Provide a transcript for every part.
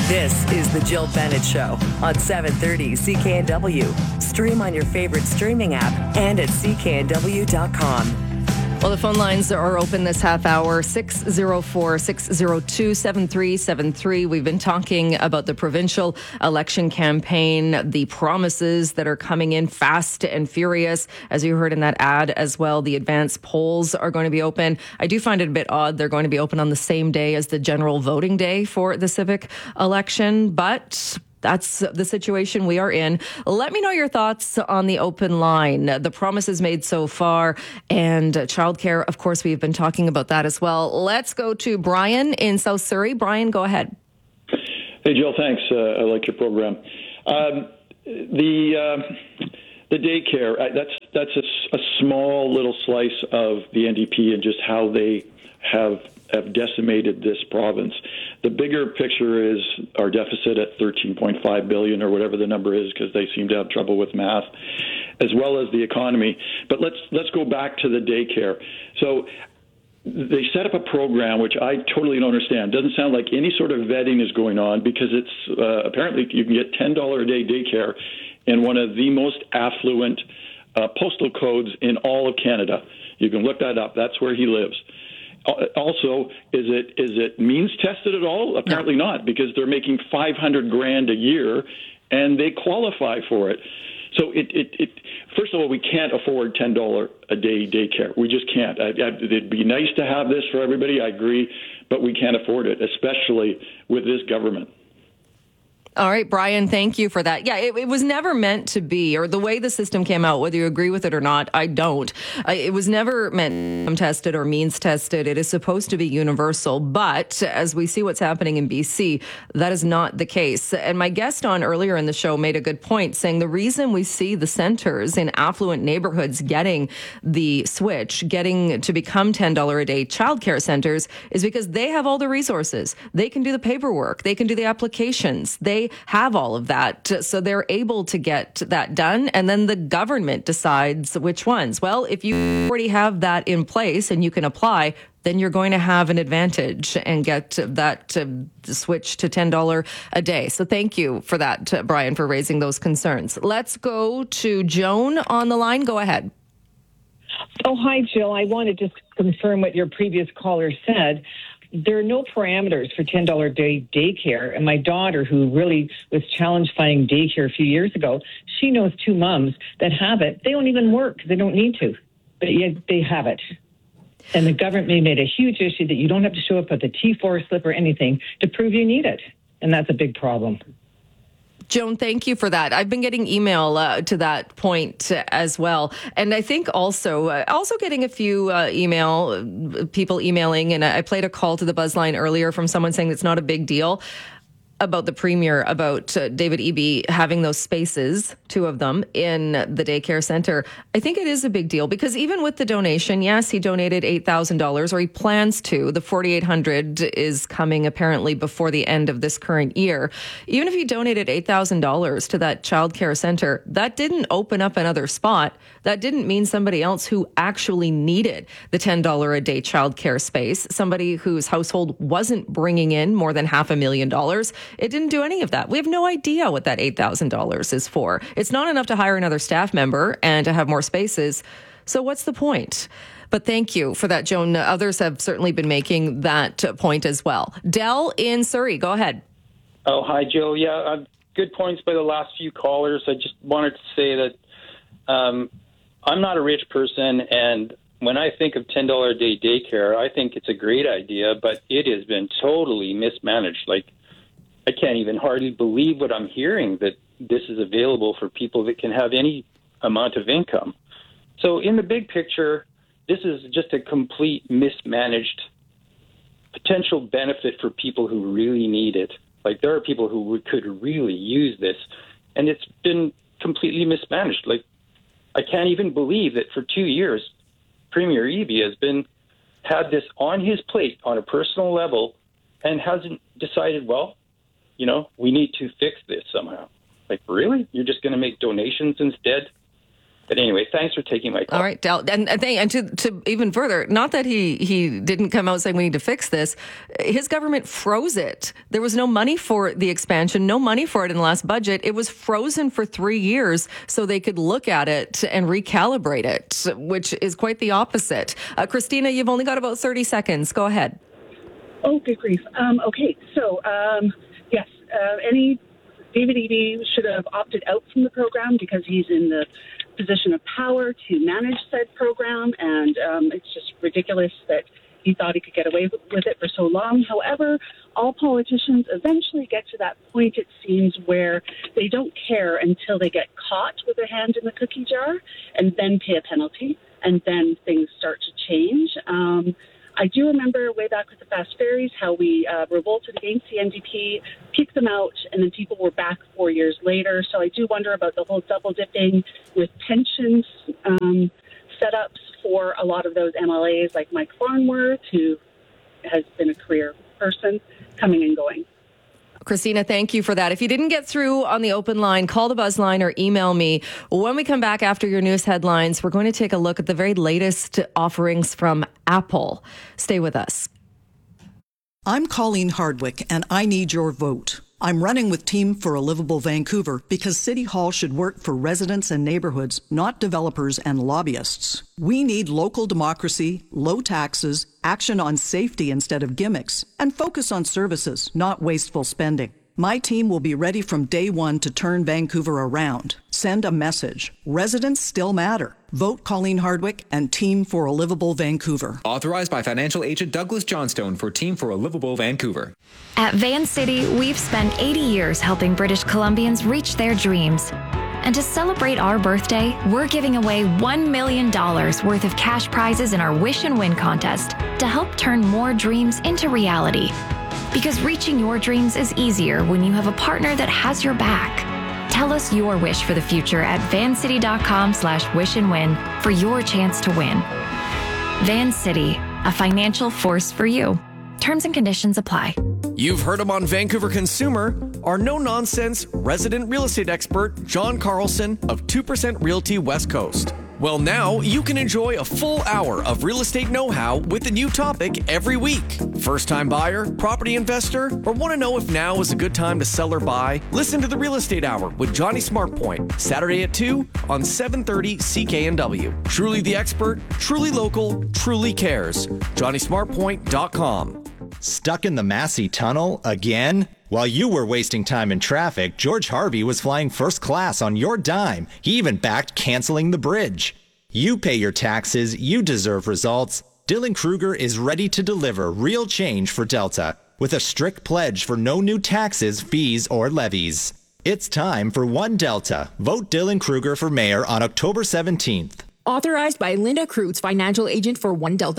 This is the Jill Bennett Show on 730 CKNW. Stream on your favorite streaming app and at cknw.com. Well, the phone lines are open this half hour, 604-602-7373. We've been talking about the provincial election campaign, the promises that are coming in fast and furious. As you heard in that ad as well, the advance polls are going to be open. I do find it a bit odd they're going to be open on the same day as the general voting day for the civic election, but that's the situation we are in. Let me know your thoughts on the open line, the promises made so far, and childcare. Of course, we've been talking about that as well. Let's go to Brian in South Surrey. Brian, go ahead. Hey, Jill, thanks. I like your program. The daycare, that's a small little slice of the NDP and just how they have decimated this province. The bigger picture is our deficit at $13.5 billion or whatever the number is, because they seem to have trouble with math, as well as the economy. But let's go back to the daycare. So they set up a program which I totally don't understand. Doesn't sound like any sort of vetting is going on, because it's apparently you can get $10 a day daycare in one of the most affluent postal codes in all of Canada. You can look that up. That's where he lives. Also, is it means tested at all? Apparently not, because they're making $500,000 a year, and they qualify for it. So first of all, we can't afford $10 a day daycare. We just can't. It'd be nice to have this for everybody. I agree, but we can't afford it, especially with this government. All right, Brian, thank you for that. Yeah, it was never meant to be, or the way the system came out, whether you agree with it or not, I don't. It was never meant tested or means tested. It is supposed to be universal. But as we see what's happening in BC, that is not the case. And my guest on earlier in the show made a good point, saying the reason we see the centers in affluent neighborhoods getting the switch, getting to become $10 a day childcare centers, is because they have all the resources. They can do the paperwork. They can do the applications. They have all of that, so they're able to get that done, and then the government decides which ones. Well, if you already have that in place and you can apply, then you're going to have an advantage and get that switch to $10 a day. So thank you for that, Brian, for raising those concerns. Let's go to Joan on the line. Go ahead. Oh, hi, Jill. I want to just confirm what your previous caller said. There are no parameters for $10 a day daycare. And my daughter, who really was challenged finding daycare a few years ago, she knows two moms that have it. They don't even work. They don't need to, but yet they have it. And the government made a huge issue that you don't have to show up with a T4 slip or anything to prove you need it. And that's a big problem. Joan, thank you for that. I've been getting email to that point as well. And I think also getting a few people emailing, and I played a call to the Buzzline earlier from someone saying it's not a big deal about the Premier, about David Eby having those spaces, two of them, in the daycare center. I think it is a big deal, because even with the donation, yes, he donated $8,000, or he plans to. The $4,800 is coming apparently before the end of this current year. Even if he donated $8,000 to that childcare center, that didn't open up another spot. That didn't mean somebody else who actually needed the $10 a day childcare space, somebody whose household wasn't bringing in more than $500,000. It didn't do any of that. We have no idea what that $8,000 is for. It's not enough to hire another staff member and to have more spaces. So what's the point? But thank you for that, Joan. Others have certainly been making that point as well. Del in Surrey, go ahead. Oh, hi, Jill. Yeah, good points by the last few callers. I just wanted to say that I'm not a rich person, and when I think of $10 a day daycare, I think it's a great idea, but it has been totally mismanaged. Like, I can't even hardly believe what I'm hearing, that this is available for people that can have any amount of income. So in the big picture, this is just a complete mismanaged potential benefit for people who really need it. Like, there are people who could really use this, and it's been completely mismanaged. Like, I can't even believe that for 2 years, Premier Eby has had this on his plate on a personal level and hasn't decided, well, you know, we need to fix this somehow. Like, really? You're just going to make donations instead? But anyway, thanks for taking my call. All right, Del. And to even further, not that he didn't come out saying we need to fix this. His government froze it. There was no money for the expansion, no money for it in the last budget. It was frozen for 3 years so they could look at it and recalibrate it, which is quite the opposite. Christina, you've only got about 30 seconds. Go ahead. Oh, good grief. Okay, so, yes, David Eby should have opted out from the program because he's in the position of power to manage said program, and it's just ridiculous that he thought he could get away with it for so long. However, all politicians eventually get to that point, it seems, where they don't care until they get caught with their hand in the cookie jar and then pay a penalty, and then things start to change. I do remember way back with the fast ferries how we revolted against the NDP, kicked them out, and then people were back 4 years later. So I do wonder about the whole double dipping with pensions setups for a lot of those MLAs like Mike Farnworth, who has been a career person coming and going. Christina, thank you for that. If you didn't get through on the open line, call the buzz line or email me. When we come back after your news headlines, we're going to take a look at the very latest offerings from Apple. Stay with us. I'm Colleen Hardwick, and I need your vote. I'm running with Team for a Livable Vancouver because City Hall should work for residents and neighborhoods, not developers and lobbyists. We need local democracy, low taxes, action on safety instead of gimmicks, and focus on services, not wasteful spending. My team will be ready from day one to turn Vancouver around. Send a message. Residents still matter. Vote Colleen Hardwick and Team for a Livable Vancouver. Authorized by financial agent Douglas Johnstone for Team for a Livable Vancouver. At Van City, we've spent 80 years helping British Columbians reach their dreams. And to celebrate our birthday, we're giving away $1 million worth of cash prizes in our Wish and Win contest to help turn more dreams into reality. Because reaching your dreams is easier when you have a partner that has your back. Tell us your wish for the future at vancity.com/wish-and-win for your chance to win. Van City, a financial force for you. Terms and conditions apply. You've heard him on Vancouver Consumer, our no-nonsense resident real estate expert, John Carlson of 2% Realty West Coast. Well, now you can enjoy a full hour of real estate know-how with a new topic every week. First-time buyer, property investor, or want to know if now is a good time to sell or buy? Listen to the Real Estate Hour with Johnny Smartpoint, Saturday at 2 on 730 CKNW. Truly the expert, truly local, truly cares. JohnnySmartpoint.com. Stuck in the Massey Tunnel again? While you were wasting time in traffic, George Harvey was flying first class on your dime. He even backed canceling the bridge. You pay your taxes, you deserve results. Dylan Kruger is ready to deliver real change for Delta with a strict pledge for no new taxes, fees, or levies. It's time for One Delta. Vote Dylan Kruger for mayor on October 17th. Authorized by Linda Kreutz, financial agent for One Delta,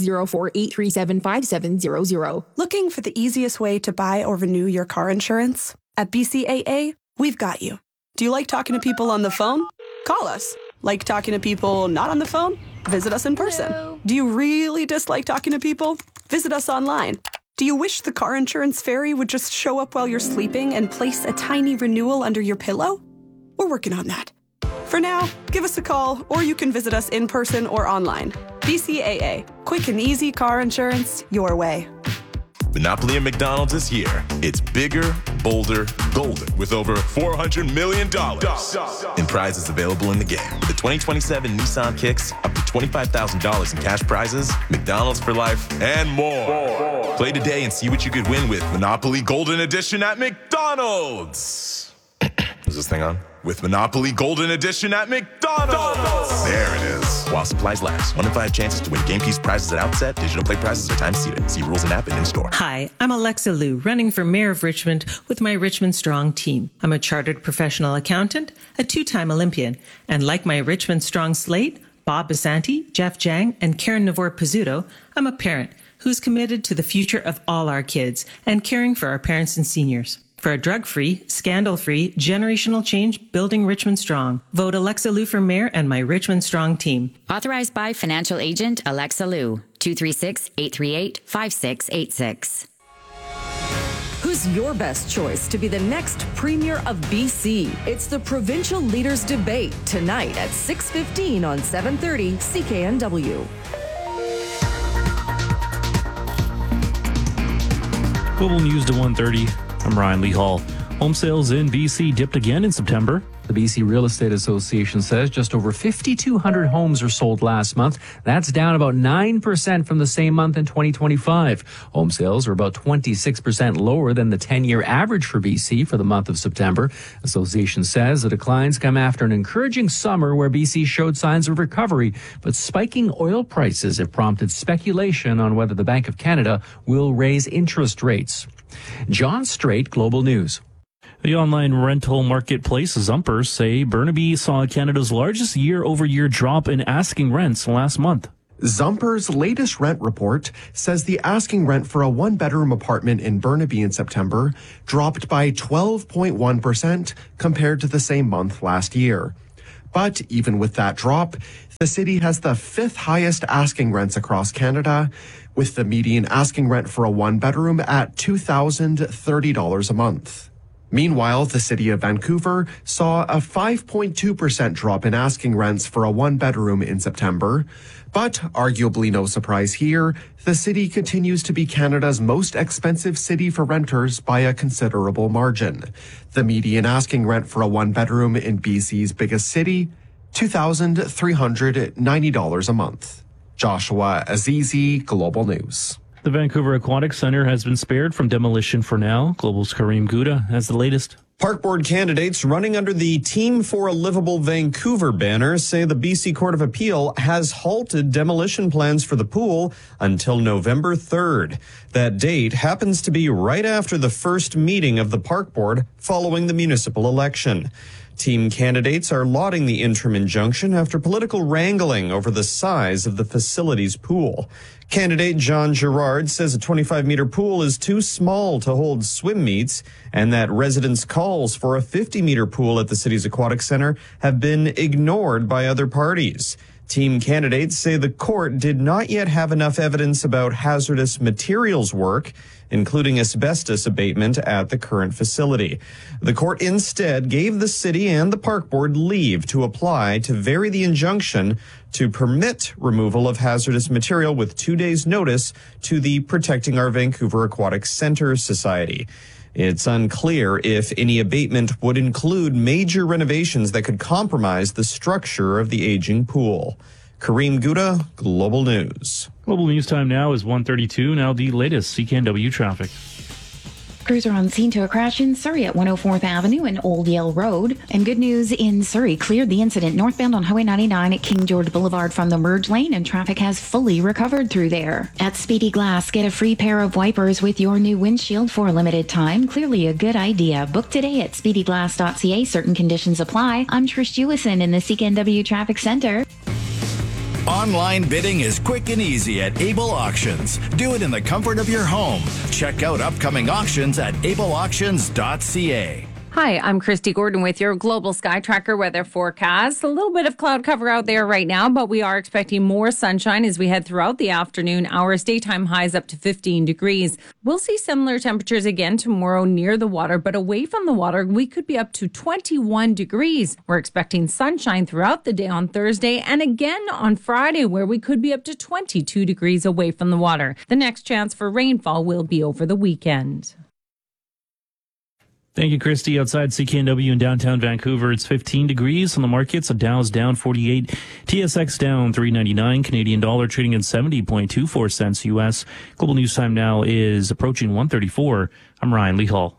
604-837-5700. Looking for the easiest way to buy or renew your car insurance? At BCAA, we've got you. Do you like talking to people on the phone? Call us. Like talking to people not on the phone? Visit us in person. Hello. Do you really dislike talking to people? Visit us online. Do you wish the car insurance fairy would just show up while you're sleeping and place a tiny renewal under your pillow? We're working on that. For now, give us a call, or you can visit us in person or online. BCAA, quick and easy car insurance your way. Monopoly at McDonald's is here. It's bigger, bolder, golden, with over $400 million in prizes available in the game. With the 2027 Nissan Kicks, up to $25,000 in cash prizes, McDonald's for life, and more. Play today and see what you could win with Monopoly Golden Edition at McDonald's. Is this thing on? With Monopoly Golden Edition at McDonald's. There it is. While supplies last. 1 in 5 chances to win game piece prizes at outset. Digital play prizes are time seated. See rules and app and in-store. Hi, I'm Alexa Liu, running for Mayor of Richmond with my Richmond Strong team. I'm a chartered professional accountant, a 2-time Olympian, and like my Richmond Strong slate, Bob Basanti, Jeff Jang, and Karen Navor-Pizzuto, I'm a parent who's committed to the future of all our kids and caring for our parents and seniors. For a drug-free, scandal-free, generational change, building Richmond Strong. Vote Alexa Liu for mayor and my Richmond Strong team. Authorized by financial agent Alexa Liu, 236-838-5686. Who's your best choice to be the next Premier of BC? It's the Provincial Leaders Debate tonight at 6:15 on 730 CKNW. Global News to 1:30. I'm Ryan Lee Hall. Home sales in BC dipped again in September. The BC Real Estate Association says just over 5,200 homes were sold last month. That's down about 9% from the same month in 2025. Home sales are about 26% lower than the 10-year average for BC for the month of September. Association says the declines come after an encouraging summer where BC showed signs of recovery, but spiking oil prices have prompted speculation on whether the Bank of Canada will raise interest rates. John Strait, Global News. The online rental marketplace Zumpers say Burnaby saw Canada's largest year-over-year drop in asking rents last month. Zumpers' latest rent report says the asking rent for a one-bedroom apartment in Burnaby in September dropped by 12.1% compared to the same month last year. But even with that drop, the city has the fifth highest asking rents across Canada, with the median asking rent for a one-bedroom at $2,030 a month. Meanwhile, the city of Vancouver saw a 5.2% drop in asking rents for a one-bedroom in September. But arguably no surprise here, the city continues to be Canada's most expensive city for renters by a considerable margin. The median asking rent for a one-bedroom in BC's biggest city, $2,390 a month. Joshua Azizi, Global News. The Vancouver Aquatic Centre has been spared from demolition for now. Global's Kareem Gouda has the latest. Park Board candidates running under the Team for a Livable Vancouver banner say the BC Court of Appeal has halted demolition plans for the pool until November 3rd. That date happens to be right after the first meeting of the Park Board following the municipal election. Team candidates are lauding the interim injunction after political wrangling over the size of the facility's pool. Candidate John Gerard says a 25-meter pool is too small to hold swim meets and that residents' calls for a 50-meter pool at the city's aquatic center have been ignored by other parties. Team candidates say the court did not yet have enough evidence about hazardous materials work, including asbestos abatement at the current facility. The court instead gave the city and the park board leave to apply to vary the injunction to permit removal of hazardous material with 2 days' notice to the Protecting Our Vancouver Aquatic Center Society. It's unclear if any abatement would include major renovations that could compromise the structure of the aging pool. Kareem Gouda, Global News. Global News time now is 1:32. Now the latest CKNW traffic. Crews are on scene to a crash in Surrey at 104th Avenue and Old Yale Road. And good news in Surrey, cleared the incident northbound on Highway 99 at King George Boulevard from the merge lane, and traffic has fully recovered through there. At Speedy Glass, get a free pair of wipers with your new windshield for a limited time. Clearly a good idea. Book today at speedyglass.ca. Certain conditions apply. I'm Trish Jewison in the CKNW Traffic Center. Online bidding is quick and easy at Able Auctions. Do it in the comfort of your home. Check out upcoming auctions at ableauctions.ca. Hi, I'm Christy Gordon with your Global Sky Tracker weather forecast. A little bit of cloud cover out there right now, but we are expecting more sunshine as we head throughout the afternoon hours. Daytime highs up to 15 degrees. We'll see similar temperatures again tomorrow near the water, but away from the water, we could be up to 21 degrees. We're expecting sunshine throughout the day on Thursday and again on Friday, where we could be up to 22 degrees away from the water. The next chance for rainfall will be over the weekend. Thank you, Christy. Outside CKNW in downtown Vancouver, it's 15 degrees on the markets. The Dow's down 48. TSX down 3.99. Canadian dollar trading at 70.24 cents U.S. Global News time now is approaching 1:34. I'm Ryan Lee Hall.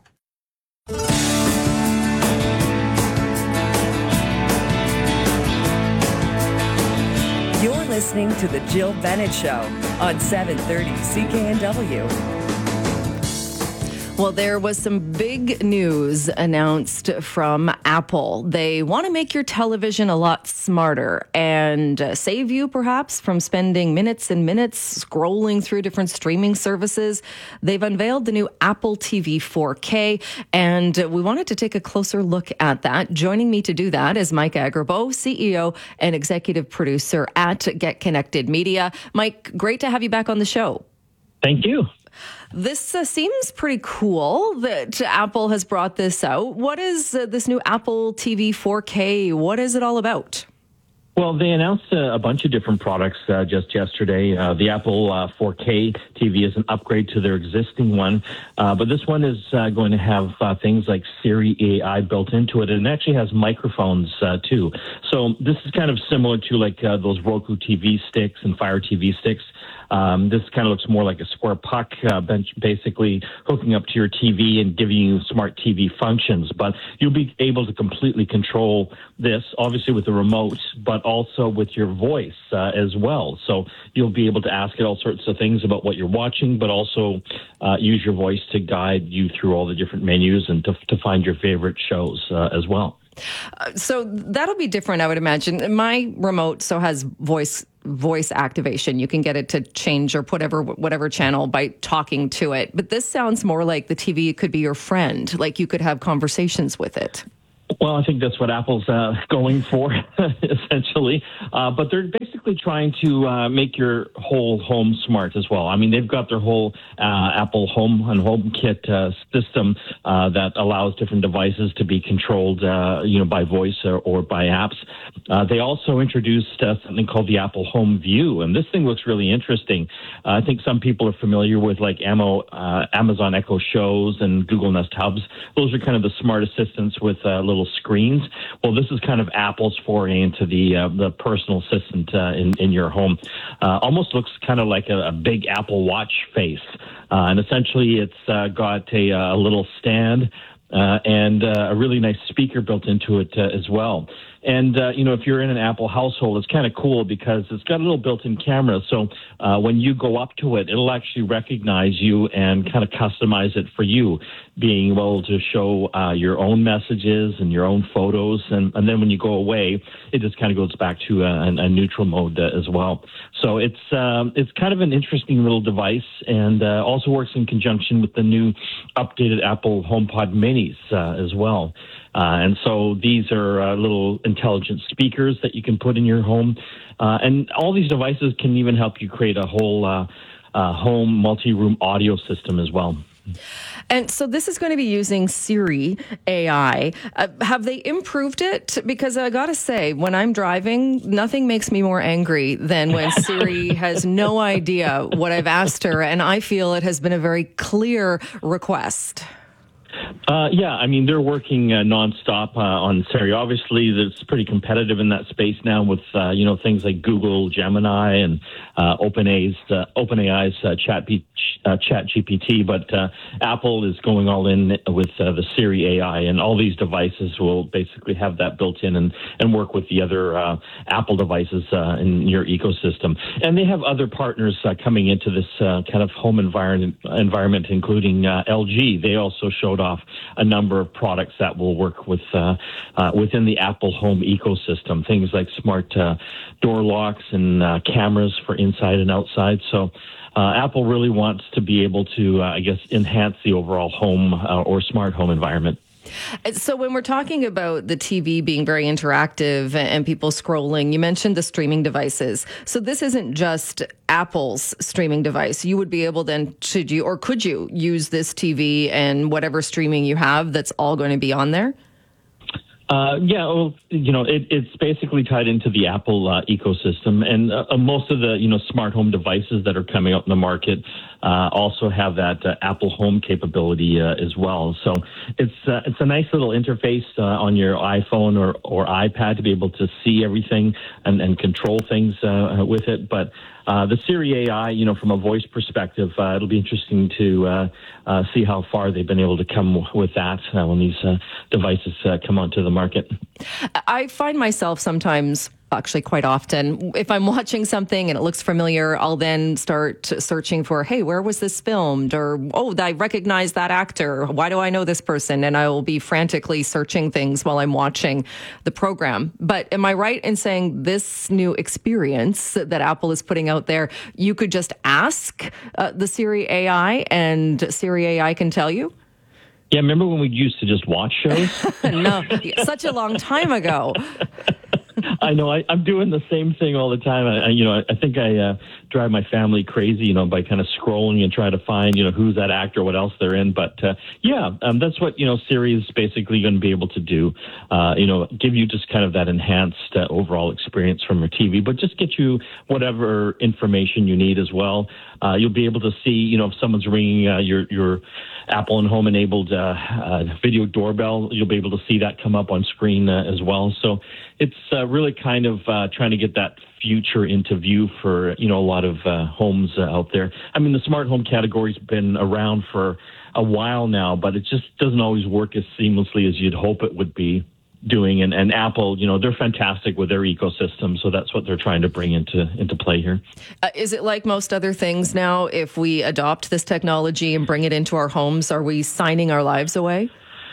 You're listening to The Jill Bennett Show on 730 CKNW. Well, there was some big news announced from Apple. They want to make your television a lot smarter and save you perhaps from spending minutes and minutes scrolling through different streaming services. They've unveiled the new Apple TV 4K, and we wanted to take a closer look at that. Joining me to do that is Mike Agerbo, CEO and executive producer at Get Connected Media. Mike, great to have you back on the show. Thank you. This seems pretty cool that Apple has brought this out. What is this new Apple TV 4K? What is it all about? Well, they announced a bunch of different products just yesterday. The Apple 4K TV is an upgrade to their existing one, but this one is going to have things like Siri AI built into it, and it actually has microphones too. So this is kind of similar to like those Roku TV sticks and Fire TV sticks. This kind of looks more like a square puck, basically hooking up to your TV and giving you smart TV functions. But you'll be able to completely control this, obviously with the remote, but also with your voice as well. So you'll be able to ask it all sorts of things about what you're watching, but also use your voice to guide you through all the different menus and to find your favorite shows as well. So that'll be different, I would imagine. My remote has voice activation. You can get it to change or put whatever channel by talking to it. But this sounds more like the TV could be your friend, like you could have conversations with it. Well, I think that's what Apple's going for, essentially. But they're basically trying to make your whole home smart as well. I mean, they've got their whole Apple Home and HomeKit system that allows different devices to be controlled, by voice or by apps. They also introduced something called the Apple Home View, and this thing looks really interesting. I think some people are familiar with like Amazon Echo Shows and Google Nest Hubs. Those are kind of the smart assistants with little screens. Well, this is kind of Apple's foray into the personal assistant in your home. Almost looks kind of like a big Apple Watch face. And essentially it's got a little stand and a really nice speaker built into it as well. And, if you're in an Apple household, it's kind of cool because it's got a little built-in camera. So when you go up to it, it'll actually recognize you and kind of customize it for you, being able to show your own messages and your own photos. And then when you go away, it just kind of goes back to a neutral mode as well. So it's kind of an interesting little device, and also works in conjunction with the new updated Apple HomePod Minis as well. And so these are little intelligent speakers that you can put in your home. And all these devices can even help you create a whole home multi-room audio system as well. And so this is going to be using Siri AI. Have they improved it? Because I got to say, when I'm driving, nothing makes me more angry than when Siri has no idea what I've asked her, and I feel it has been a very clear request. I mean, they're working nonstop on Siri. Obviously, it's pretty competitive in that space now with, things like Google Gemini and OpenAI's ChatGPT. But Apple is going all in with the Siri AI, and all these devices will basically have that built in and work with the other Apple devices in your ecosystem. And they have other partners coming into this kind of home environment, including LG. They also showed off a number of products that will work with within the Apple Home ecosystem, things like smart door locks and cameras for inside and outside. So Apple really wants to be able to, enhance the overall home or smart home environment. So when we're talking about the TV being very interactive and people scrolling, you mentioned the streaming devices. So this isn't just Apple's streaming device. You would be able then, could you use this TV and whatever streaming you have that's all going to be on there? It's basically tied into the Apple ecosystem, and most of the smart home devices that are coming out in the market also have that Apple Home capability as well. So it's a nice little interface on your iPhone or iPad to be able to see everything and control things with it. But the Siri AI, from a voice perspective, it'll be interesting to see how far they've been able to come with that when these devices come onto the market. I find myself sometimes, actually quite often, if I'm watching something and it looks familiar, I'll then start searching for, hey, where was this filmed? Or, I recognize that actor. Why do I know this person? And I will be frantically searching things while I'm watching the program. But am I right in saying this new experience that Apple is putting out there, you could just ask the Siri AI and Siri AI can tell you? Yeah, remember when we used to just watch shows? No, such a long time ago. I know. I'm doing the same thing all the time. I think I drive my family crazy, by kind of scrolling and trying to find, who's that actor, what else they're in. But that's what, Siri is basically going to be able to do. Give you just kind of that enhanced overall experience from your TV, but just get you whatever information you need as well. You'll be able to see, if someone's ringing your Apple and Home enabled video doorbell, you'll be able to see that come up on screen as well. So it's really kind of trying to get that future into view for, a lot of homes out there. I mean, the smart home category's been around for a while now, but it just doesn't always work as seamlessly as you'd hope it would be doing. And Apple, they're fantastic with their ecosystem. So that's what they're trying to bring into play here. Is it like most other things now? If we adopt this technology and bring it into our homes, are we signing our lives away?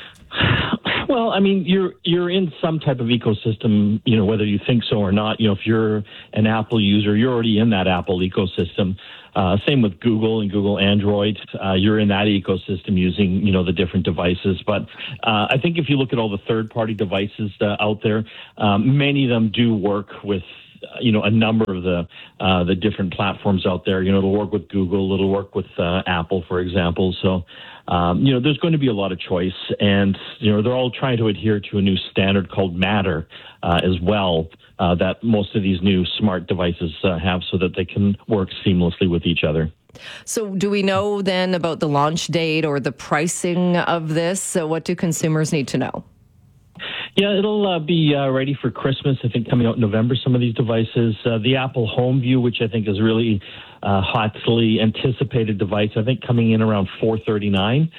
Well, I mean, you're in some type of ecosystem, whether you think so or not. If you're an Apple user, you're already in that Apple ecosystem. Same with Google and Google Android. You're in that ecosystem using, the different devices. But I think if you look at all the third-party devices out there, many of them do work with a number of the different platforms out there. It'll work with Google, it'll work with Apple, for example. So, there's going to be a lot of choice, and they're all trying to adhere to a new standard called Matter as well. That most of these new smart devices have, so that they can work seamlessly with each other. So do we know then about the launch date or the pricing of this? So what do consumers need to know? Yeah, it'll be ready for Christmas, I think, coming out in November, some of these devices. The Apple Home View, which I think is really hotly anticipated device, I think coming in around $439.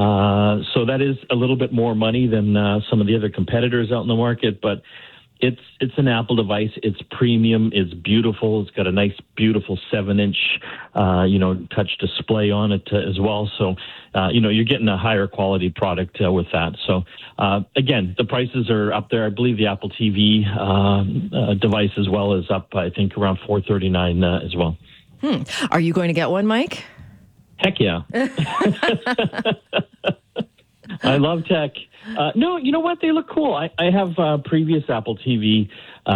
So that is a little bit more money than some of the other competitors out in the market, but it's an Apple device. It's premium. It's beautiful. It's got a nice, beautiful 7-inch, touch display on it as well. So, you're getting a higher quality product with that. So, again, the prices are up there. I believe the Apple TV device as well is up, I think, around $439 as well. Are you going to get one, Mike? Heck yeah. I love tech. No, you know what? They look cool. I have previous Apple TV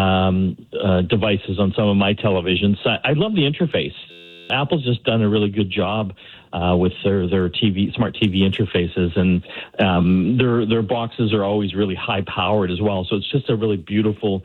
devices on some of my televisions. I love the interface. Apple's just done a really good job with their smart TV interfaces, and their boxes are always really high powered as well. So it's just a really beautiful,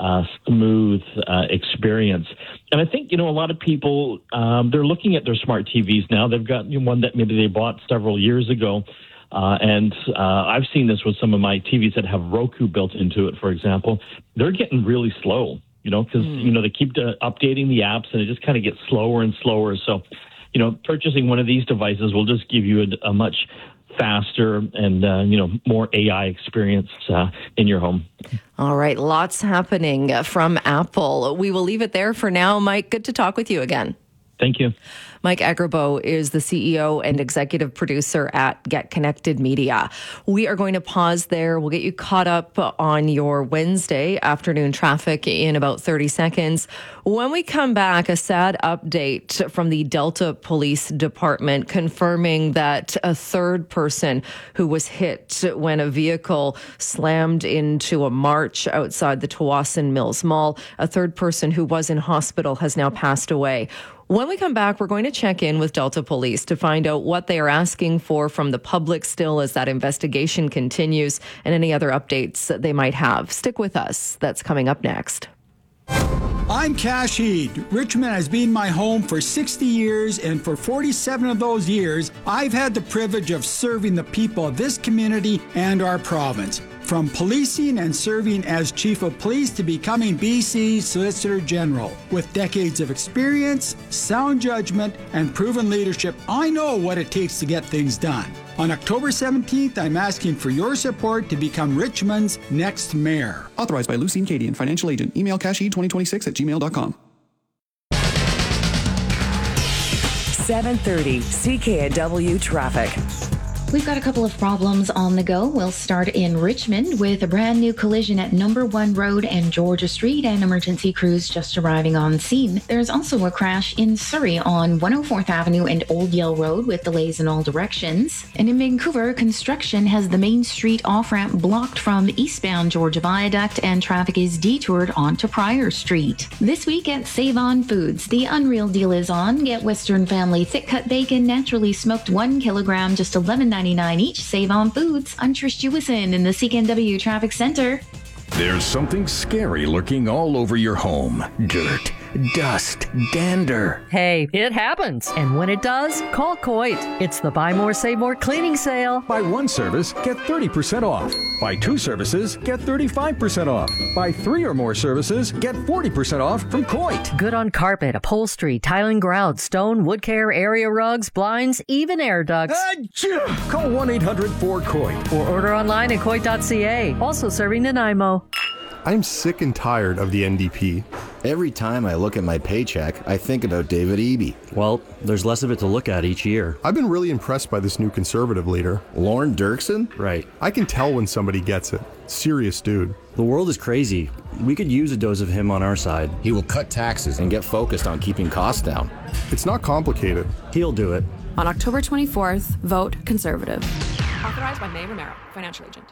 smooth experience. And I think, a lot of people, they're looking at their smart TVs now. They've got one that maybe they bought several years ago. And I've seen this with some of my TVs that have Roku built into it, for example. They're getting really slow, because, they keep updating the apps, and it just kind of gets slower and slower. So, purchasing one of these devices will just give you a much faster and, more AI experience in your home. All right. Lots happening from Apple. We will leave it there for now. Mike, good to talk with you again. Thank you. Mike Agerbo is the CEO and executive producer at Get Connected Media. We are going to pause there. We'll get you caught up on your Wednesday afternoon traffic in about 30 seconds. When we come back, a sad update from the Delta Police Department confirming that a third person who was hit when a vehicle slammed into a march outside the Tsawwassen Mills Mall, a third person who was in hospital has now passed away. When we come back, we're going to check in with Delta Police to find out what they are asking for from the public still as that investigation continues, and any other updates that they might have. Stick with us. That's coming up next. I'm Cash Heed. Richmond has been my home for 60 years, and for 47 of those years, I've had the privilege of serving the people of this community and our province. From policing and serving as Chief of Police to becoming BC's Solicitor General. With decades of experience, sound judgment, and proven leadership, I know what it takes to get things done. On October 17th, I'm asking for your support to become Richmond's next mayor. Authorized by Lucien Cadian, financial agent. Email casheed2026@gmail.com. 7:30 CKNW traffic. We've got a couple of problems on the go. We'll start in Richmond with a brand new collision at Number 1 Road and Georgia Street, and emergency crews just arriving on scene. There's also a crash in Surrey on 104th Avenue and Old Yell Road with delays in all directions. And in Vancouver, construction has the Main Street off-ramp blocked from eastbound Georgia Viaduct, and traffic is detoured onto Pryor Street. This week at Save On Foods, the Unreal Deal is on. Get Western Family thick-cut bacon, naturally smoked 1 kilogram, just $11.99 each. Save On Foods. I'm Trish Jewison in the CKNW Traffic Center. There's something scary lurking all over your home. Dirt, dust, dander. Hey, it happens. And when it does, call Coit. It's the Buy More, Save More cleaning sale. Buy 1 service, get 30% off. Buy 2 services, get 35% off. Buy 3 or more services, get 40% off from Coit. Good on carpet, upholstery, tiling, grout, stone, wood care, area rugs, blinds, even air ducts. Call 1-800-4COIT. Or order online at Coit.ca. Also serving Nanaimo. I'm sick and tired of the NDP. Every time I look at my paycheck, I think about David Eby. Well, there's less of it to look at each year. I've been really impressed by this new Conservative leader. Lorne Dirksen? Right. I can tell when somebody gets it. Serious dude. The world is crazy. We could use a dose of him on our side. He will cut taxes and get focused on keeping costs down. It's not complicated. He'll do it. On October 24th, vote Conservative. Authorized by May Romero, financial agent.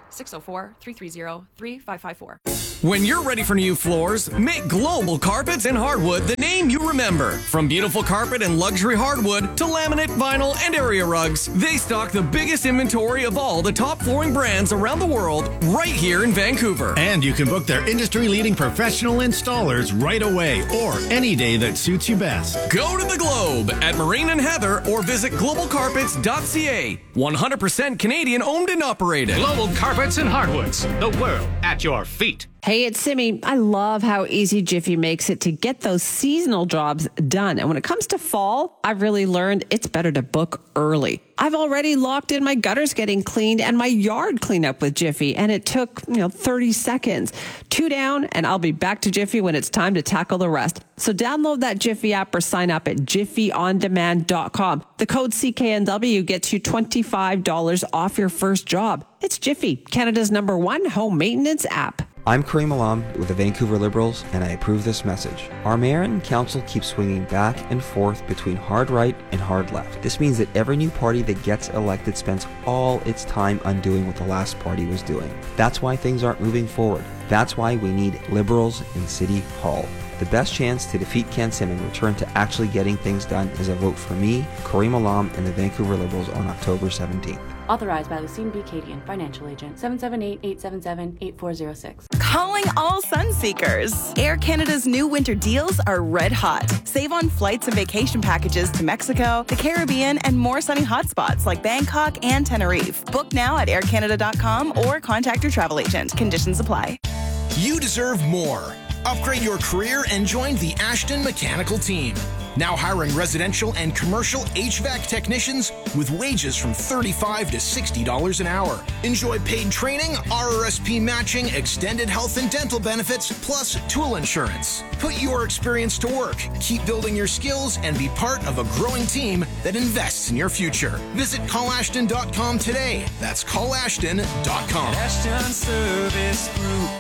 604-330-3554. When you're ready for new floors, make Global Carpets and Hardwood the name you remember. From beautiful carpet and luxury hardwood to laminate, vinyl, and area rugs, they stock the biggest inventory of all the top flooring brands around the world right here in Vancouver. And you can book their industry-leading professional installers right away or any day that suits you best. Go to the Globe at Marine and Heather or visit globalcarpets.ca. 100% Canadian owned and operated. Global Carpets and Hardwoods, the world at your feet. Hey, it's Simi. I love how easy Jiffy makes it to get those seasonal jobs done. And when it comes to fall, I've really learned it's better to book early. I've already locked in my gutters getting cleaned and my yard cleanup with Jiffy, and it took, 30 seconds. 2 down, and I'll be back to Jiffy when it's time to tackle the rest. So download that Jiffy app or sign up at jiffyondemand.com. The code CKNW gets you $25 off your first job. It's Jiffy, Canada's #1 home maintenance app. I'm Kareem Alam with the Vancouver Liberals, and I approve this message. Our mayor and council keep swinging back and forth between hard right and hard left. This means that every new party that gets elected spends all its time undoing what the last party was doing. That's why things aren't moving forward. That's why we need Liberals in City Hall. The best chance to defeat Ken Sim and return to actually getting things done is a vote for me, Kareem Alam, and the Vancouver Liberals on October 17th. Authorized by Lucine B. Cadian, financial agent. 778-877-8406. Calling all sun seekers. Air Canada's new winter deals are red hot. Save on flights and vacation packages to Mexico, the Caribbean, and more sunny hotspots like Bangkok and Tenerife. Book now at aircanada.com or contact your travel agent. Conditions apply. You deserve more. Upgrade your career and join the Ashton Mechanical team. Now hiring residential and commercial HVAC technicians with wages from $35 to $60 an hour. Enjoy paid training, RRSP matching, extended health and dental benefits, plus tool insurance. Put your experience to work, keep building your skills, and be part of a growing team that invests in your future. Visit callashton.com today. That's callashton.com. Ashton Service Group.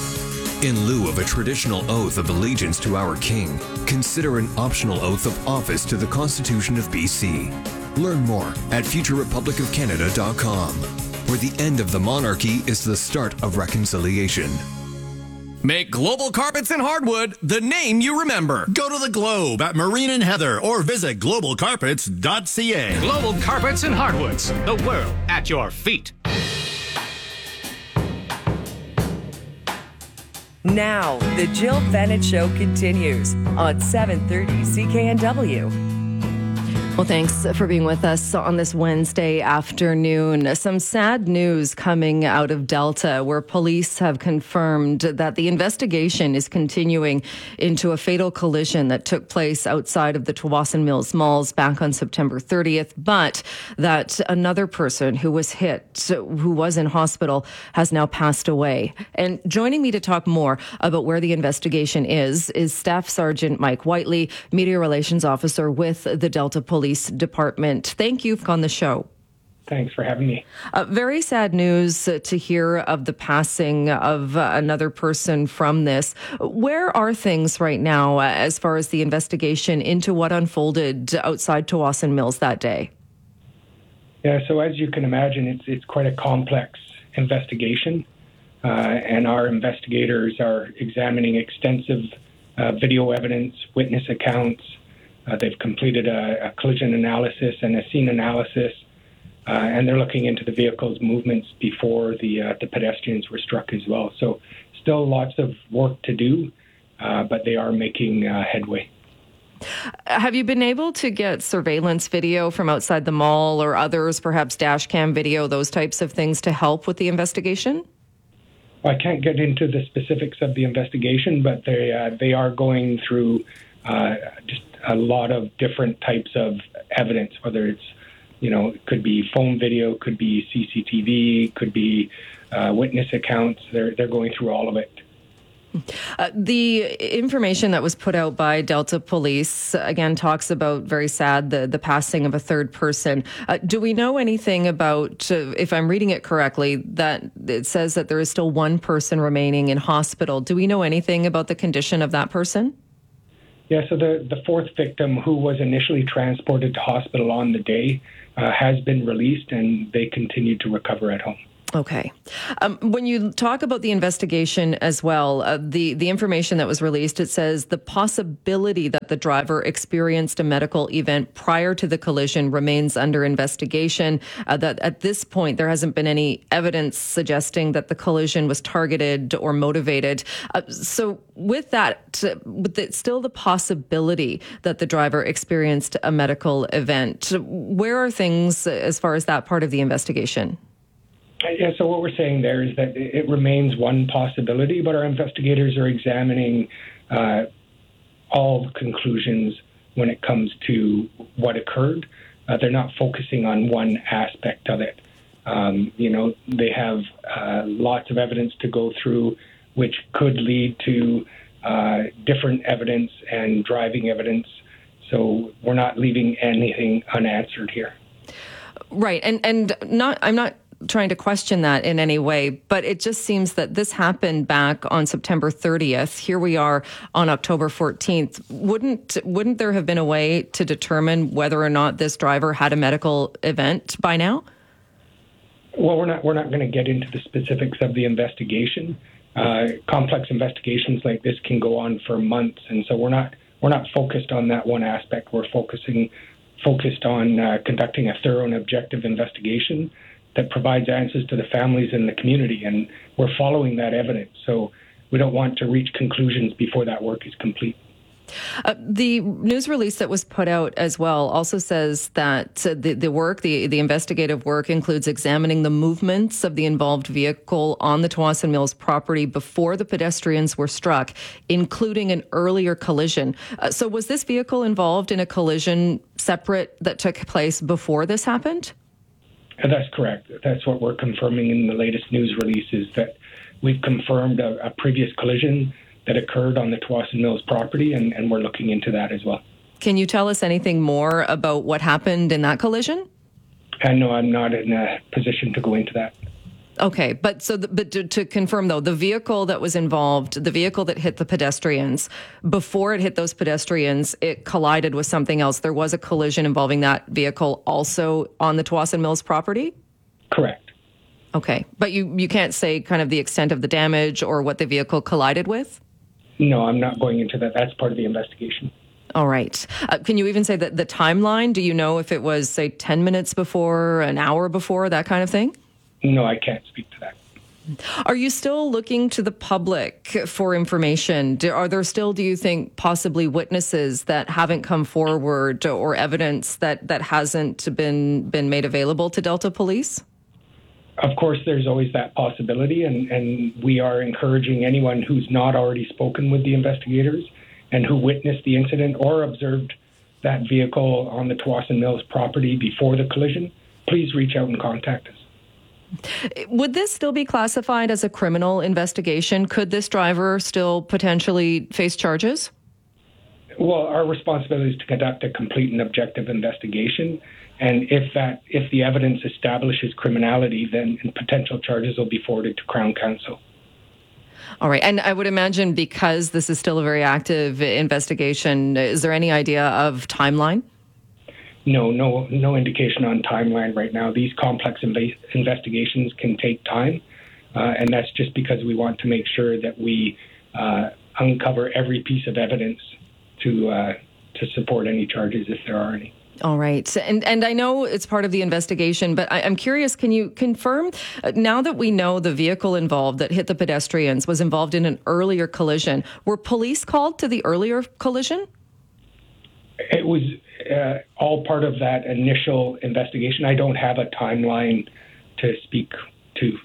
In lieu of a traditional oath of allegiance to our king, consider an optional oath of office to the Constitution of BC. Learn more at futurerepublicofcanada.com, where the end of the monarchy is the start of reconciliation. Make Global Carpets and Hardwood the name you remember. Go to the Globe at Marine and Heather or visit globalcarpets.ca. Global Carpets and Hardwoods, the world at your feet. Now, the Jill Bennett Show continues on 730 CKNW. Well, thanks for being with us on this Wednesday afternoon. Some sad news coming out of Delta, where police have confirmed that the investigation is continuing into a fatal collision that took place outside of the Tsawwassen Mills Malls back on September 30th, but that another person who was hit, who was in hospital, has now passed away. And joining me to talk more about where the investigation is Staff Sergeant Mike Whiteley, Media Relations Officer with the Delta Police Department. Thank you for on the show. Thanks for having me. Very sad news to hear of the passing of another person from this. Where are things right now as far as the investigation into what unfolded outside Tsawwassen Mills that day? Yeah, so as you can imagine, it's quite a complex investigation, and our investigators are examining extensive video evidence, witness accounts. They've completed a collision analysis and a scene analysis. And they're looking into the vehicle's movements before the pedestrians were struck as well. So still lots of work to do, but they are making headway. Have you been able to get surveillance video from outside the mall or others, perhaps dash cam video, those types of things to help with the investigation? I can't get into the specifics of the investigation, but they are going through just a lot of different types of evidence, whether it's it could be phone video, could be CCTV, could be witness accounts. They're going through all of it. The information that was put out by Delta Police, again, talks about, very sad, the passing of a third person. Do we know anything about, if I'm reading it correctly, that it says that there is still one person remaining in hospital? Do we know anything about the condition of that person? Yeah, so the fourth victim, who was initially transported to hospital on the day, has been released, and they continue to recover at home. Okay. When you talk about the investigation as well, the information that was released, it says the possibility that the driver experienced a medical event prior to the collision remains under investigation. That at this point, there hasn't been any evidence suggesting that the collision was targeted or motivated. So with that, still the possibility that the driver experienced a medical event, where are things as far as that part of the investigation? Yeah, so what we're saying there is that it remains one possibility, but our investigators are examining all conclusions when it comes to what occurred. They're not focusing on one aspect of it. They have lots of evidence to go through, which could lead to different evidence and driving evidence. So we're not leaving anything unanswered here. Right, and I'm not trying to question that in any way, but it just seems that this happened back on September 30th. Here we are on October 14th. Wouldn't there have been a way to determine whether or not this driver had a medical event by now? Well, we're not going to get into the specifics of the investigation. Complex investigations like this can go on for months, and so we're not focused on that one aspect. We're focused on conducting a thorough and objective investigation that provides answers to the families and the community, and we're following that evidence. So we don't want to reach conclusions before that work is complete. The news release that was put out as well also says that the investigative work includes examining the movements of the involved vehicle on the Tsawwassen Mills property before the pedestrians were struck, including an earlier collision. So was this vehicle involved in a collision separate that took place before this happened? That's correct. That's what we're confirming in the latest news release, is that we've confirmed a previous collision that occurred on the Tsawwassen Mills property, and we're looking into that as well. Can you tell us anything more about what happened in that collision? No, I'm not in a position to go into that. Okay, but to confirm though, the vehicle that was involved, the vehicle that hit the pedestrians, before it hit those pedestrians, it collided with something else. There was a collision involving that vehicle also on the Tsawwassen Mills property? Correct. Okay, but you can't say kind of the extent of the damage or what the vehicle collided with? No, I'm not going into that. That's part of the investigation. All right. Can you even say that the timeline? Do you know if it was, say, 10 minutes before, an hour before, that kind of thing? No, I can't speak to that. Are you still looking to the public for information? Are there still, do you think, possibly witnesses that haven't come forward or evidence that hasn't been made available to Delta Police? Of course, there's always that possibility, and we are encouraging anyone who's not already spoken with the investigators and who witnessed the incident or observed that vehicle on the Tsawwassen Mills property before the collision, please reach out and contact us. Would this still be classified as a criminal investigation? Could this driver still potentially face charges? Well, our responsibility is to conduct a complete and objective investigation, And if the evidence establishes criminality, then potential charges will be forwarded to Crown Counsel. All right. And I would imagine because this is still a very active investigation, is there any idea of timeline? No indication on timeline right now. These complex investigations can take time, and that's just because we want to make sure that we uncover every piece of evidence to support any charges if there are any. All right. And I know it's part of the investigation, but I'm curious, can you confirm, now that we know the vehicle involved that hit the pedestrians was involved in an earlier collision, were police called to the earlier collision? It was all part of that initial investigation. I don't have a timeline to speak to.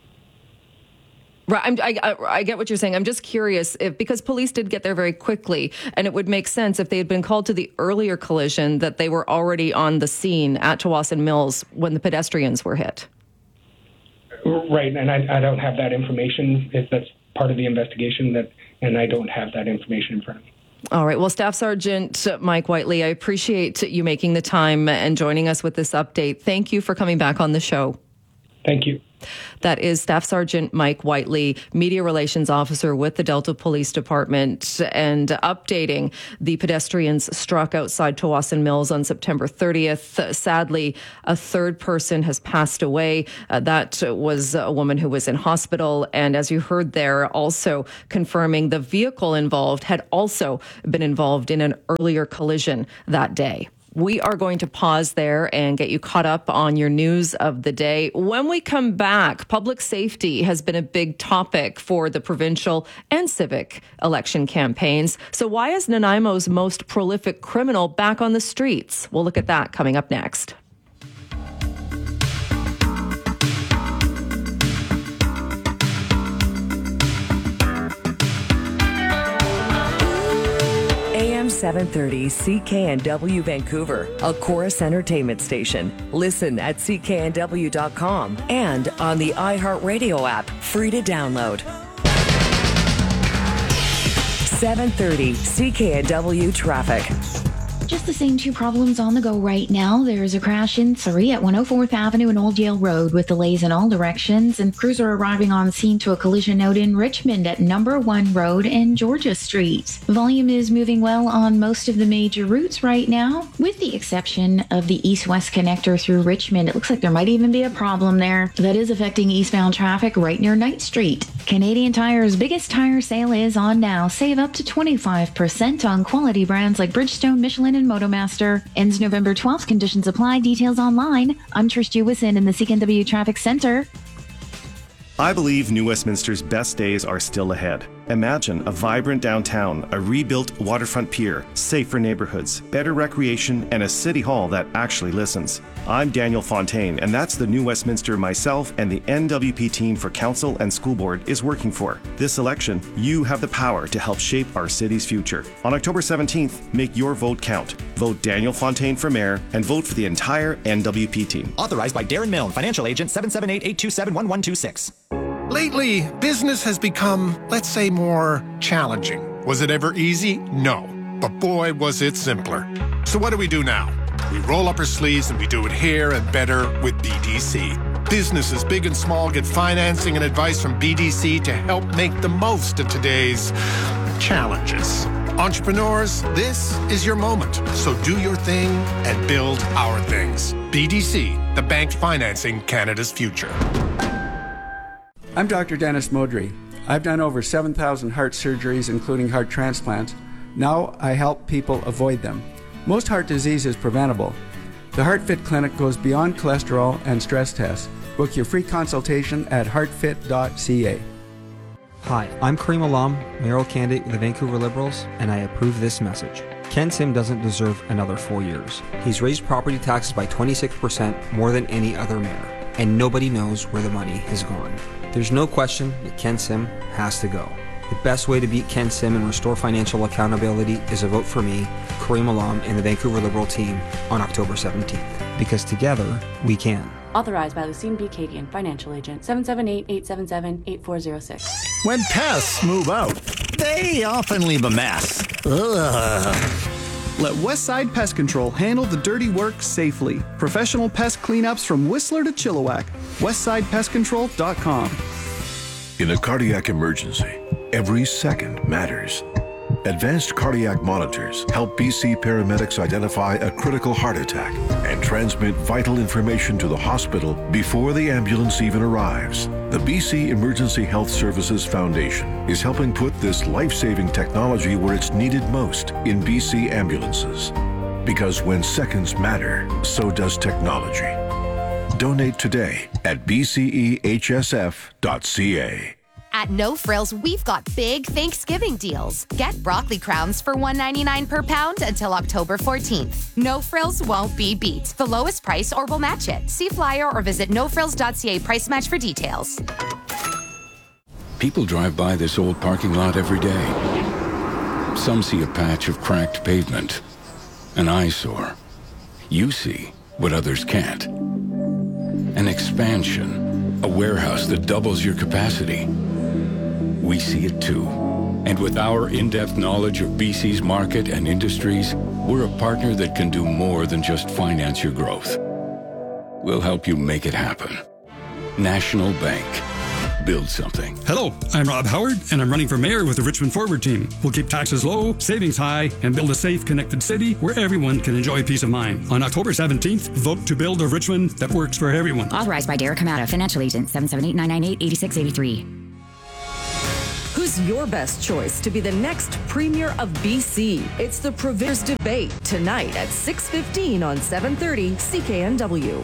Right, I get what you're saying. I'm just curious because police did get there very quickly, and it would make sense if they had been called to the earlier collision that they were already on the scene at Tsawwassen Mills when the pedestrians were hit. Right, and I don't have that information. If that's part of the investigation, and I don't have that information in front of me. All right. Well, Staff Sergeant Mike Whiteley, I appreciate you making the time and joining us with this update. Thank you for coming back on the show. Thank you. That is Staff Sergeant Mike Whiteley, Media Relations Officer with the Delta Police Department, and updating the pedestrians struck outside Tsawwassen Mills on September 30th. Sadly, a third person has passed away. That was a woman who was in hospital. And as you heard there, also confirming the vehicle involved had also been involved in an earlier collision that day. We are going to pause there and get you caught up on your news of the day. When we come back, public safety has been a big topic for the provincial and civic election campaigns. So why is Nanaimo's most prolific criminal back on the streets? We'll look at that coming up next. AM 730 CKNW Vancouver, a Chorus Entertainment station. Listen at cknw.com and on the iHeartRadio app, free to download. 730 CKNW traffic. Just the same two problems on the go right now. There's a crash in Surrey at 104th Avenue and Old Yale Road with delays in all directions, and crews are arriving on scene to a collision out in Richmond at Number 1 Road and Georgia Street. Volume is moving well on most of the major routes right now, with the exception of the east-west connector through Richmond. It looks like there might even be a problem there that is affecting eastbound traffic right near Knight Street. Canadian Tire's biggest tire sale is on now. Save up to 25% on quality brands like Bridgestone, Michelin, and Motomaster. Ends November 12th. Conditions apply. Details online. I'm Trish Jewison in the CKNW Traffic Center. I believe New Westminster's best days are still ahead. Imagine a vibrant downtown, a rebuilt waterfront pier, safer neighborhoods, better recreation, and a city hall that actually listens. I'm Daniel Fontaine, and that's the New Westminster myself and the NWP team for Council and School Board is working for. This election, you have the power to help shape our city's future. On October 17th, make your vote count. Vote Daniel Fontaine for mayor and vote for the entire NWP team. Authorized by Darren Milne, Financial Agent, 778-827-1126. Lately, business has become, let's say, more challenging. Was it ever easy? No. But boy, was it simpler. So what do we do now? We roll up our sleeves and we do it here and better with BDC. Businesses big and small get financing and advice from BDC to help make the most of today's challenges. Entrepreneurs, this is your moment. So do your thing and build our things. BDC, the bank financing Canada's future. I'm Dr. Dennis Modry. I've done over 7,000 heart surgeries, including heart transplants. Now I help people avoid them. Most heart disease is preventable. The HeartFit Clinic goes beyond cholesterol and stress tests. Book your free consultation at heartfit.ca. Hi, I'm Kareem Alam, mayoral candidate with the Vancouver Liberals, and I approve this message. Ken Sim doesn't deserve another 4 years. He's raised property taxes by 26% more than any other mayor, and nobody knows where the money has gone. There's no question that Ken Sim has to go. The best way to beat Ken Sim and restore financial accountability is a vote for me, Kareem Alam, and the Vancouver Liberal team on October 17th. Because together, we can. Authorized by Lucine B. Cadian, Financial Agent, 778-877-8406. When pests move out, they often leave a mess. Ugh. Let Westside Pest Control handle the dirty work safely. Professional pest cleanups from Whistler to Chilliwack. WestsidePestControl.com. In a cardiac emergency, every second matters. Advanced cardiac monitors help BC paramedics identify a critical heart attack and transmit vital information to the hospital before the ambulance even arrives. The BC Emergency Health Services Foundation is helping put this life-saving technology where it's needed most in BC ambulances. Because when seconds matter, so does technology. Donate today at bcehsf.ca. At No Frills, we've got big Thanksgiving deals. Get broccoli crowns for $1.99 per pound until October 14th. No Frills won't be beat. The lowest price or we'll match it. See flyer or visit nofrills.ca price match for details. People drive by this old parking lot every day. Some see a patch of cracked pavement, an eyesore. You see what others can't. An expansion, a warehouse that doubles your capacity. We see it too. And with our in-depth knowledge of BC's market and industries, we're a partner that can do more than just finance your growth. We'll help you make it happen. National Bank. Build something. Hello, I'm Rob Howard, and I'm running for mayor with the Richmond Forward team. We'll keep taxes low, savings high, and build a safe, connected city where everyone can enjoy peace of mind. On October 17th, vote to build a Richmond that works for everyone. Authorized by Derek Kamada, Financial Agent, 778-998-8683. Who's your best choice to be the next Premier of BC? It's the Provincials Debate tonight at 6:15 on 730 CKNW.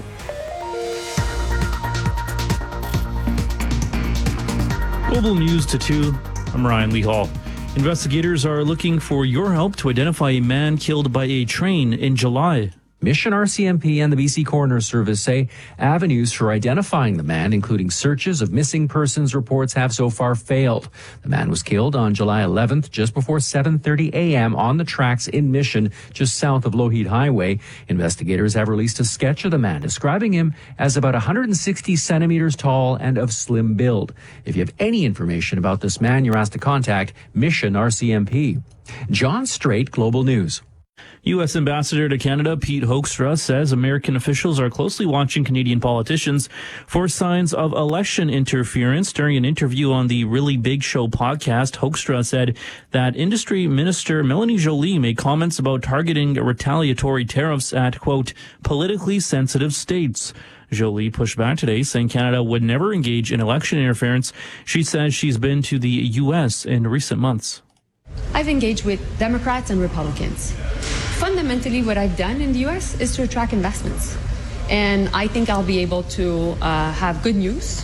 Global News to 2. I'm Ryan Lee Hall. Investigators are looking for your help to identify a man killed by a train in July. Mission RCMP and the BC Coroner Service say avenues for identifying the man, including searches of missing persons reports, have so far failed. The man was killed on July 11th, just before 7:30 a.m. on the tracks in Mission, just south of Lougheed Highway. Investigators have released a sketch of the man, describing him as about 160 centimeters tall and of slim build. If you have any information about this man, you're asked to contact Mission RCMP. John Strait, Global News. U.S. Ambassador to Canada Pete Hoekstra says American officials are closely watching Canadian politicians for signs of election interference. During an interview on the Really Big Show podcast, Hoekstra said that Industry Minister Melanie Joly made comments about targeting retaliatory tariffs at, quote, politically sensitive states. Joly pushed back today, saying Canada would never engage in election interference. She says she's been to the U.S. in recent months. I've engaged with Democrats and Republicans. Fundamentally, what I've done in the U.S. is to attract investments. And I think I'll be able to have good news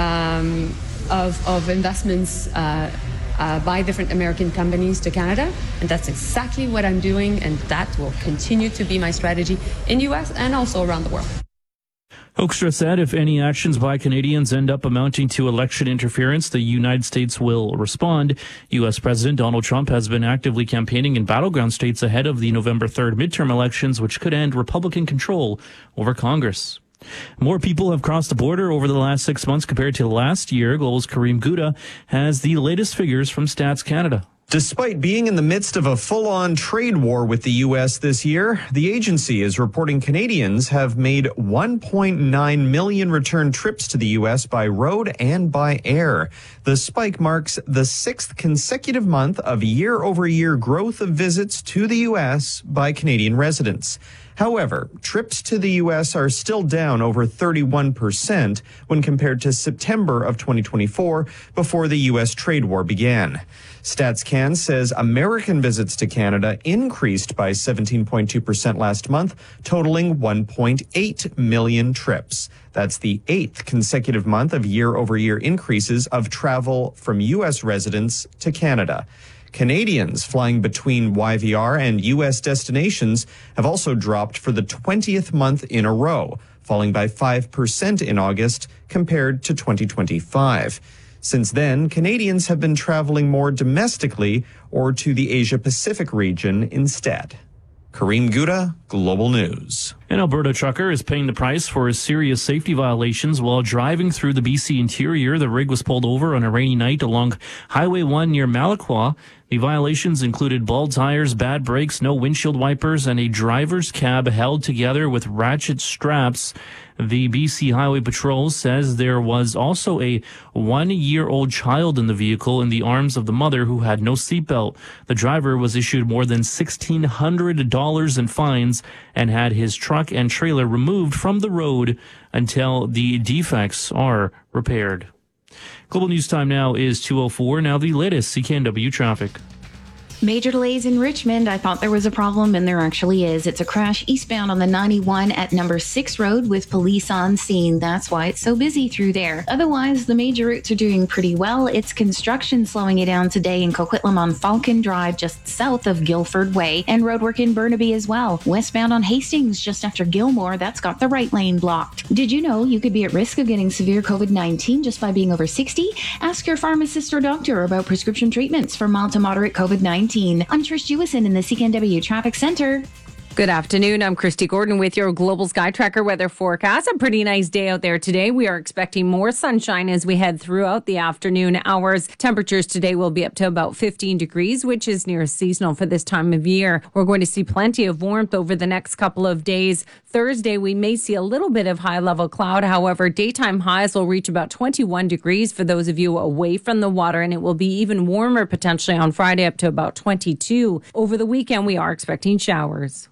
of investments by different American companies to Canada. And that's exactly what I'm doing. And that will continue to be my strategy in the U.S. and also around the world. Hoekstra said if any actions by Canadians end up amounting to election interference, the United States will respond. U.S. President Donald Trump has been actively campaigning in battleground states ahead of the November 3rd midterm elections, which could end Republican control over Congress. More people have crossed the border over the last 6 months compared to last year. Global's Kareem Gouda has the latest figures from Stats Canada. Despite being in the midst of a full-on trade war with the U.S. this year, the agency is reporting Canadians have made 1.9 million return trips to the U.S. by road and by air. The spike marks the 6th consecutive month of year-over-year growth of visits to the U.S. by Canadian residents. However, trips to the U.S. are still down over 31% when compared to September of 2024, before the U.S. trade war began. StatsCan says American visits to Canada increased by 17.2% last month, totaling 1.8 million trips. That's the 8th consecutive month of year-over-year increases of travel from U.S. residents to Canada. Canadians flying between YVR and U.S. destinations have also dropped for the 20th month in a row, falling by 5% in August compared to 2025. Since then, Canadians have been traveling more domestically or to the Asia-Pacific region instead. Kareem Gouda, Global News. An Alberta trucker is paying the price for his serious safety violations while driving through the BC interior. The rig was pulled over on a rainy night along Highway 1 near Malaqua. The violations included bald tires, bad brakes, no windshield wipers, and a driver's cab held together with ratchet straps. The BC Highway Patrol says there was also a 1-year-old child in the vehicle in the arms of the mother who had no seatbelt. The driver was issued more than $1,600 in fines and had his truck and trailer removed from the road until the defects are repaired. Global News Time now is 2:04. Now the latest CKNW traffic. Major delays in Richmond. I thought there was a problem, and there actually is. It's a crash eastbound on the 91 at number 6 Road with police on scene. That's why it's so busy through there. Otherwise, the major routes are doing pretty well. It's construction slowing it down today in Coquitlam on Falcon Drive, just south of Guildford Way, and roadwork in Burnaby as well. Westbound on Hastings, just after Gilmore, that's got the right lane blocked. Did you know you could be at risk of getting severe COVID-19 just by being over 60? Ask your pharmacist or doctor about prescription treatments for mild to moderate COVID-19. I'm Trish Jewison in the CKNW Traffic Center. Good afternoon. I'm Christy Gordon with your Global Sky Tracker weather forecast. A pretty nice day out there today. We are expecting more sunshine as we head throughout the afternoon hours. Temperatures today will be up to about 15 degrees, which is near seasonal for this time of year. We're going to see plenty of warmth over the next couple of days. Thursday, we may see a little bit of high-level cloud. However, daytime highs will reach about 21 degrees for those of you away from the water, and it will be even warmer potentially on Friday, up to about 22. Over the weekend, we are expecting showers.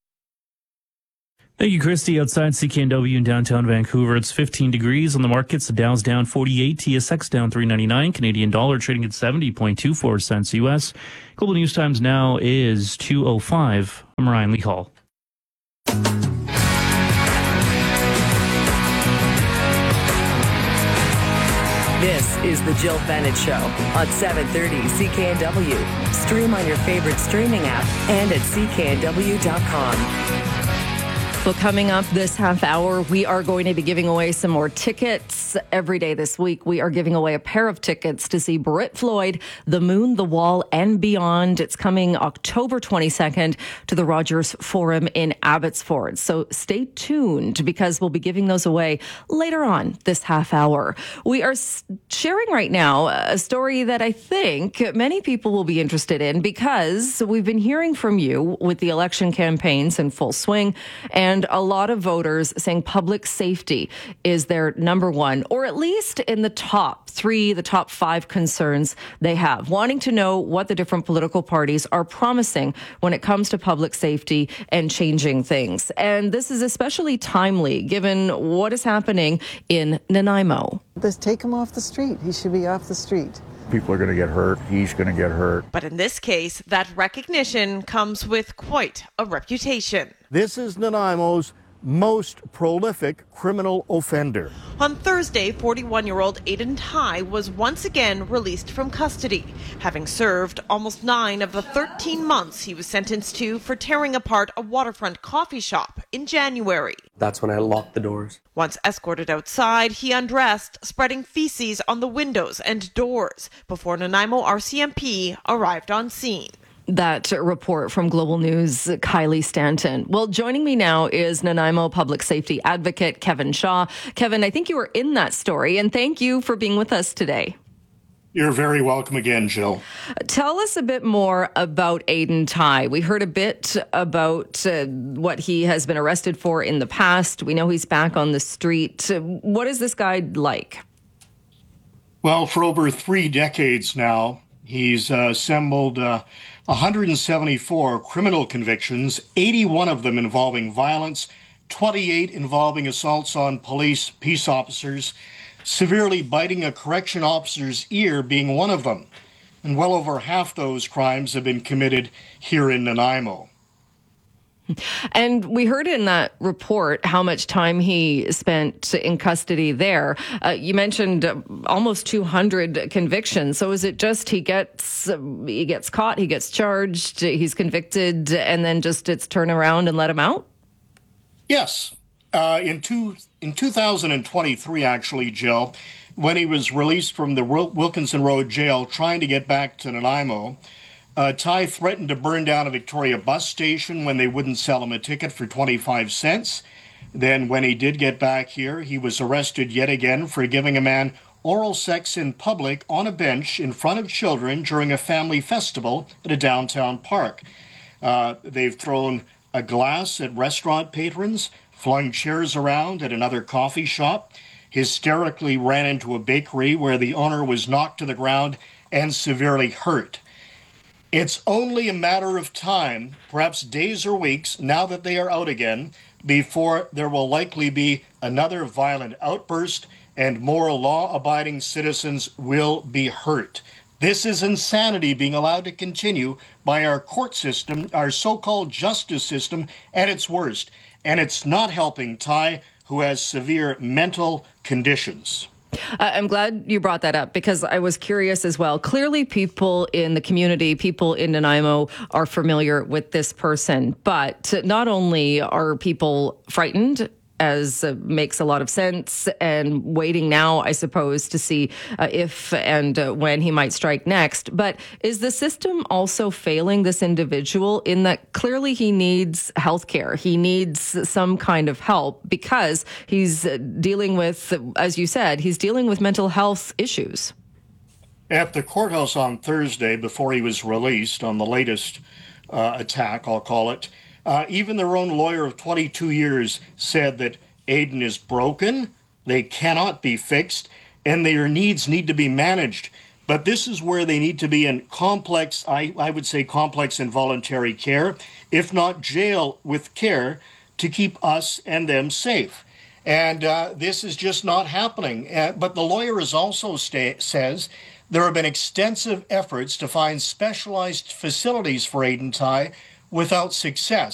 Thank you, Christy. Outside CKNW in downtown Vancouver, it's 15 degrees on the markets. The Dow's down 48, TSX down 3.99, Canadian dollar trading at 70.24 cents US. Global News Times now is 2:05. I'm Ryan Lee Hall. This is the Jill Bennett Show on 730 CKNW. Stream on your favorite streaming app and at cknw.com. Well, coming up this half hour, we are going to be giving away some more tickets. Every day this week, we are giving away a pair of tickets to see Brit Floyd, The Moon, The Wall, and Beyond. It's coming October 22nd to the Rogers Forum in Abbotsford. So stay tuned because we'll be giving those away later on this half hour. We are sharing right now a story that I think many people will be interested in because we've been hearing from you with the election campaigns in full swing, and a lot of voters saying public safety is their number one, or at least in the top 3, the top 5 concerns they have, wanting to know what the different political parties are promising when it comes to public safety and changing things. And this is especially timely given what is happening in Nanaimo. Just take him off the street. He should be off the street. People are going to get hurt. He's going to get hurt. But in this case, that recognition comes with quite a reputation. This is Nanaimo's most prolific criminal offender. On Thursday, 41-year-old Aidan Tighe was once again released from custody, having served almost 9 of the 13 months he was sentenced to for tearing apart a waterfront coffee shop in January. That's when I locked the doors. Once escorted outside, he undressed, spreading feces on the windows and doors before Nanaimo RCMP arrived on scene. That report from Global News, Kylie Stanton. Well, joining me now is Nanaimo public safety advocate Kevin Shaw. Kevin, I think you were in that story, and thank you for being with us today. You're very welcome again, Jill. Tell us a bit more about Aidan Tighe. We heard a bit about what he has been arrested for in the past. We know he's back on the street. What is this guy like? Well, for over 3 decades now, he's assembled 174 criminal convictions, 81 of them involving violence, 28 involving assaults on police, peace officers, severely biting a correction officer's ear being one of them. And well over half those crimes have been committed here in Nanaimo. And we heard in that report how much time he spent in custody there. You mentioned almost 200 convictions. So is it just he gets caught, he gets charged, he's convicted, and then just it's turn around and let him out? Yes. In 2023, actually, Jill, when he was released from the Wilkinson Road jail trying to get back to Nanaimo, Ty threatened to burn down a Victoria bus station when they wouldn't sell him a ticket for 25 cents. Then when he did get back here, he was arrested yet again for giving a man oral sex in public on a bench in front of children during a family festival at a downtown park. They've thrown a glass at restaurant patrons, flung chairs around at another coffee shop, hysterically ran into a bakery where the owner was knocked to the ground and severely hurt. It's only a matter of time, perhaps days or weeks, now that they are out again, before there will likely be another violent outburst and more law-abiding citizens will be hurt. This is insanity being allowed to continue by our court system, our so-called justice system, at its worst. And it's not helping Ty, who has severe mental conditions. I'm glad you brought that up because I was curious as well. Clearly, people in the community, people in Nanaimo are familiar with this person, but not only are people frightened, as makes a lot of sense, and waiting now, I suppose, to see if and when he might strike next. But is the system also failing this individual in that clearly he needs health care? He needs some kind of help because he's dealing with, as you said, he's dealing with mental health issues. At the courthouse on Thursday, before he was released on the latest attack, I'll call it, even their own lawyer of 22 years said that Aiden is broken, they cannot be fixed, and their needs need to be managed. But this is where they need to be in complex, I would say complex involuntary care, if not jail with care, to keep us and them safe. And this is just not happening. But the lawyer is also says there have been extensive efforts to find specialized facilities for Aiden Ty without success.